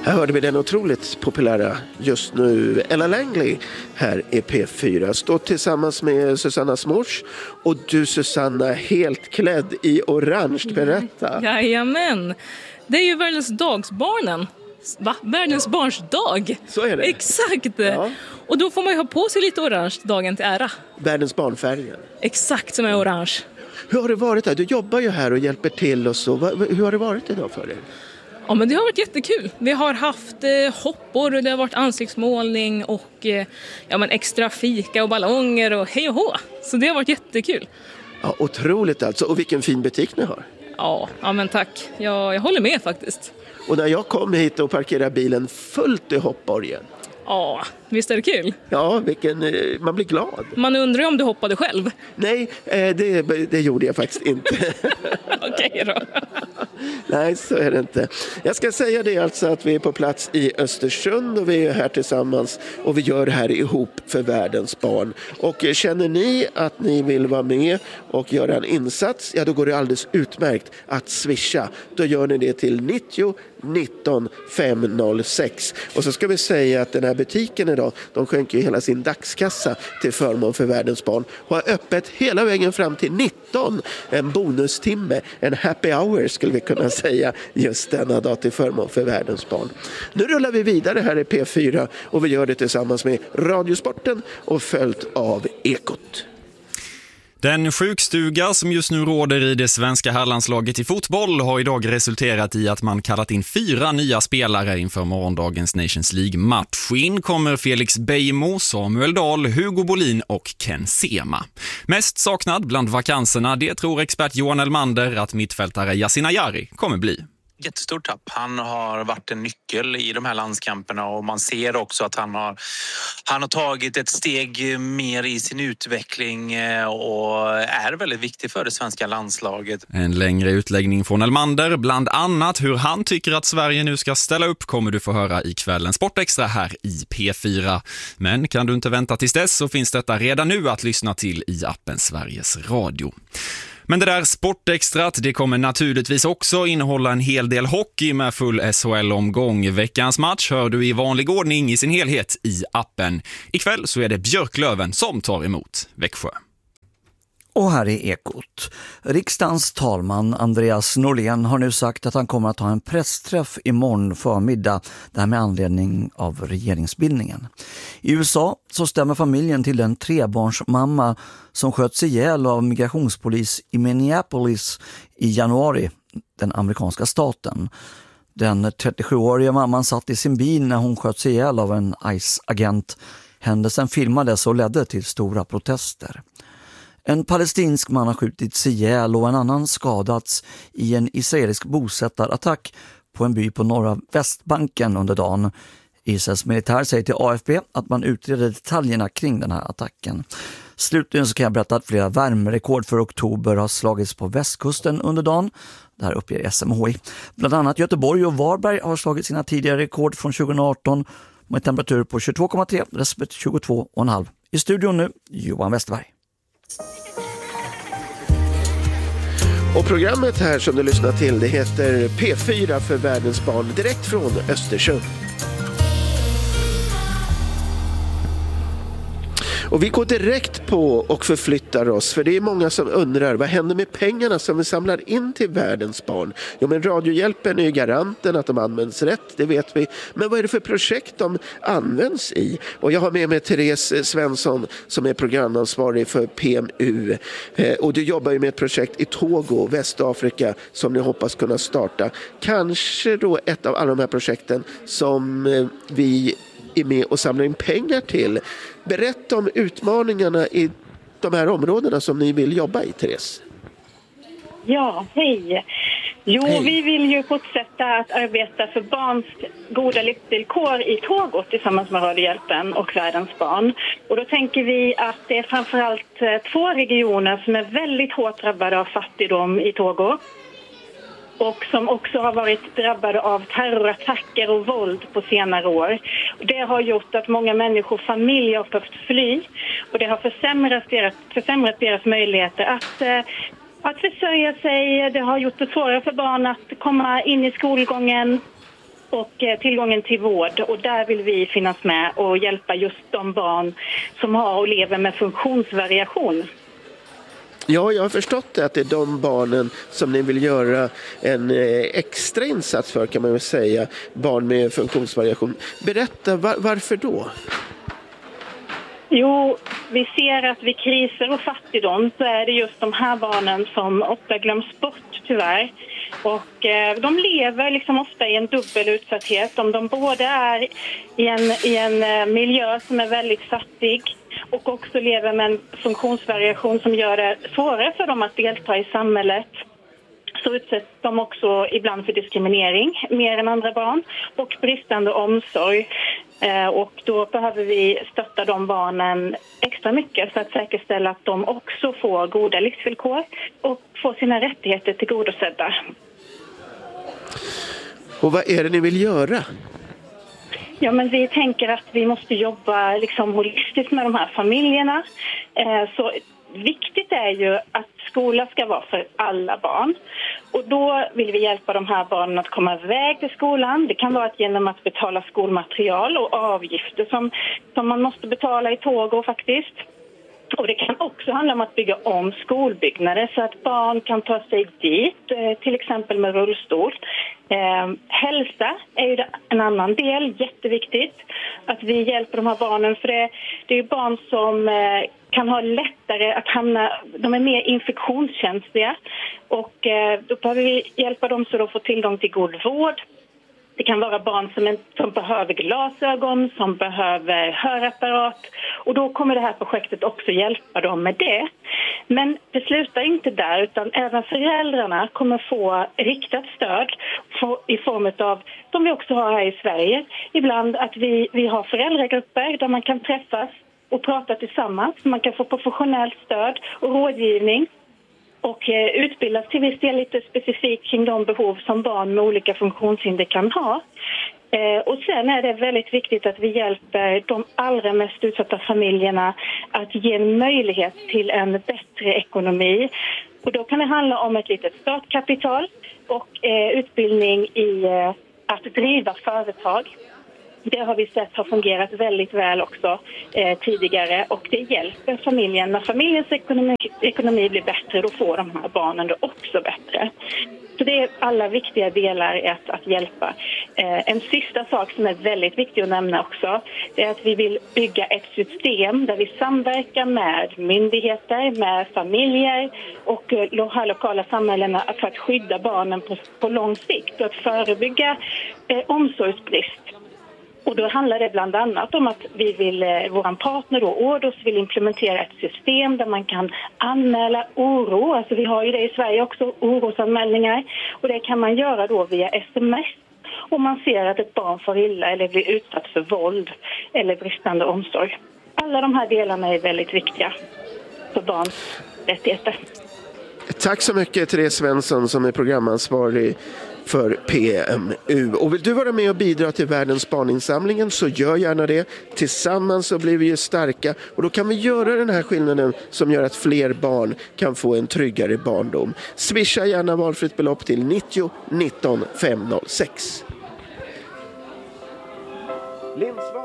Här hörde vi den otroligt populära just nu Ella Langley här i P4. Står tillsammans med Susanna Smors. Och du Susanna, helt klädd i orange, berätta. Jajamän, det är ju världens dagsbarnen. Va? Världens barns dag. Så är det. Exakt. Ja. Och då får man ju ha på sig lite orange dagen till ära. Världens barnfärger. Exakt som är orange. Hur har det varit här? Du jobbar ju här och hjälper till och så. Hur har det varit idag för dig? Ja, men det har varit jättekul. Vi har haft hoppor, det har varit ansiktsmålning och extra fika och ballonger och hej och hå. Så det har varit jättekul. Ja, otroligt alltså. Och vilken fin butik ni har. Ja men tack. Jag håller med faktiskt. Och när jag kom hit och parkerade bilen fullt i hoppborgen. Ja, visst är det kul? Ja, man blir glad. Man undrar ju om du hoppade själv. Nej, det gjorde jag faktiskt inte. Okej då. Nej, så är det inte. Jag ska säga det alltså att vi är på plats i Östersund och vi är här tillsammans och vi gör det här ihop för världens barn. Och känner ni att ni vill vara med och göra en insats, ja då går det alldeles utmärkt att swisha. Då gör ni det till 90 19 506. Och så ska vi säga att den här butiken idag, de skänker ju hela sin dagskassa till förmån för världens barn. Och har öppet hela vägen fram till 19. En bonustimme, en happy hour skulle vi kunna säga just denna dag till förmån för världens barn. Nu rullar vi vidare här i P4 och vi gör det tillsammans med Radiosporten och följt av Ekot. Den sjukstuga som just nu råder i det svenska herrlandslaget i fotboll har idag resulterat i att man kallat in 4 nya spelare inför morgondagens Nations League-match. In kommer Felix Beijmo, Samuel Dahl, Hugo Bolin och Ken Sema. Mest saknad bland vakanserna, det tror expert Johan Elmander att mittfältare Yasin Ayari kommer bli. Jättestort tapp. Han har varit en nyckel i de här landskamperna och man ser också att han har tagit ett steg mer i sin utveckling och är väldigt viktig för det svenska landslaget. En längre utläggning från Elmander, bland annat hur han tycker att Sverige nu ska ställa upp, kommer du få höra i kvällens Sportextra här i P4. Men kan du inte vänta tills dess så finns detta redan nu att lyssna till i appen Sveriges Radio. Men det där Sportextrat, det kommer naturligtvis också innehålla en hel del hockey med full SHL-omgång. Veckans match hör du i vanlig ordning i sin helhet i appen. Ikväll så är det Björklöven som tar emot Växjö. Och här är Ekot. Riksdagens talman Andreas Norlén har nu sagt att han kommer att ha en pressträff imorgon förmiddag, där med anledning av regeringsbildningen. I USA så stämmer familjen till den 3-barnsmamma som sköts ihjäl av migrationspolis i Minneapolis i januari, den amerikanska staten. Den 37-åriga mamman satt i sin bil när hon sköts ihjäl av en ICE-agent. Händelsen filmades och ledde till stora protester. En palestinsk man har skjutits ihjäl och en annan skadats i en israelisk bosättarattack på en by på norra Västbanken under dagen. Israels militär säger till AFP att man utreder detaljerna kring den här attacken. Slutligen så kan jag berätta att flera värmerekord för oktober har slagits på västkusten under dagen. Det här uppger SMHI. Bland annat Göteborg och Varberg har slagit sina tidigare rekord från 2018 med temperatur på 22,3 respektive 22,5. I studion nu, Johan Westerberg. Och programmet här som du lyssnar till, det heter P4 för världens barn, direkt från Östersund. Och vi går direkt på och förflyttar oss, för det är många som undrar, vad händer med pengarna som vi samlar in till världens barn? Jo, men Radiohjälpen är ju garanten att de används rätt, det vet vi. Men vad är det för projekt de används i? Och jag har med mig Therese Svensson som är programansvarig för PMU. Och du jobbar ju med ett projekt i Togo, Västafrika, som ni hoppas kunna starta. Kanske då ett av alla de här projekten som vi är med och samlar in pengar till. Berätta om utmaningarna i de här områdena som ni vill jobba i, Therese. Ja, hej. Hej. Vi vill ju fortsätta att arbeta för barns goda livsvillkor i Togo tillsammans med Radiohjälpen och världens barn. Och då tänker vi att det är framförallt 2 regioner som är väldigt hårt drabbade av fattigdom i Togo. Och som också har varit drabbade av terrorattacker och våld på senare år. Det har gjort att många människor, familjer har behövt fly. Och det har försämrat deras möjligheter att försörja sig. Det har gjort det svårare för barn att komma in i skolgången. och tillgången till vård. Och där vill vi finnas med och hjälpa just de barn som har och lever med funktionsvariation. Ja, jag har förstått det, att det är de barnen som ni vill göra en extra insats för, kan man väl säga, barn med funktionsvariation. Berätta, varför då? Jo, vi ser att vid kriser och fattigdom så är det just de här barnen som ofta glöms bort, tyvärr. Och de lever liksom ofta i en dubbel utsatthet. Om de både är i en miljö som är väldigt fattig och också lever med en funktionsvariation som gör det svårare för dem att delta i samhället, så utsätts de också ibland för diskriminering mer än andra barn och bristande omsorg. Och då behöver vi stötta de barnen extra mycket för att säkerställa att de också får goda livsvillkor och får sina rättigheter tillgodosedda. Och vad är det ni vill göra? Ja, men vi tänker att vi måste jobba liksom holistiskt med de här familjerna. Så viktigt är ju att skola ska vara för alla barn. Och då vill vi hjälpa de här barnen att komma iväg till skolan. Det kan vara genom att betala skolmaterial och avgifter som man måste betala i tåg faktiskt. Och det kan också handla om att bygga om skolbyggnader så att barn kan ta sig dit, till exempel med rullstol. Hälsa är ju en annan del, jätteviktigt. Att vi hjälper de här barnen, för det är ju barn som kan ha lättare att de är mer infektionskänsliga. Och då behöver vi hjälpa dem så de får tillgång till god vård. Det kan vara barn som behöver glasögon, som behöver hörapparat. Och då kommer det här projektet också hjälpa dem med det. Men det slutar inte där, utan även föräldrarna kommer få riktat stöd i form av, som vi också har här i Sverige, ibland att vi har föräldragrupper där man kan träffas och prata tillsammans. Man kan få professionellt stöd och rådgivning. Och utbildas till viss del lite specifikt kring de behov som barn med olika funktionshinder kan ha. Och sen är det väldigt viktigt att vi hjälper de allra mest utsatta familjerna att ge en möjlighet till en bättre ekonomi. Och då kan det handla om ett litet startkapital och utbildning i att driva företag. Det har vi sett har fungerat väldigt väl också tidigare, och det hjälper familjen. När familjens ekonomi blir bättre, då får de här barnen det också bättre. Så det är alla viktiga delar att hjälpa. En sista sak som är väldigt viktig att nämna också, det är att vi vill bygga ett system där vi samverkar med myndigheter, med familjer och lokala samhällen för att skydda barnen på lång sikt och att förebygga omsorgsbrist. Och då handlar det bland annat om att vår partner då, Ordos, vill implementera ett system där man kan anmäla oro. Alltså vi har ju det i Sverige också, orosanmälningar. Och det kan man göra då via sms. Om man ser att ett barn får illa eller blir utsatt för våld eller bristande omsorg. Alla de här delarna är väldigt viktiga för barns rättigheter. Tack så mycket, Therese Svensson, som är programansvarig för PMU. Och vill du vara med och bidra till Världens barninsamlingen, så gör gärna det. Tillsammans så blir vi ju starka, och då kan vi göra den här skillnaden som gör att fler barn kan få en tryggare barndom. Swisha gärna valfritt belopp till 90 19 506.